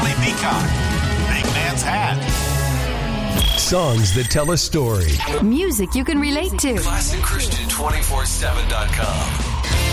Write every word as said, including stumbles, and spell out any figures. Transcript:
Charlie Peacock. Big Man's Hat. Songs that tell a story. Music you can relate to. Classic Christian two forty-seven dot com.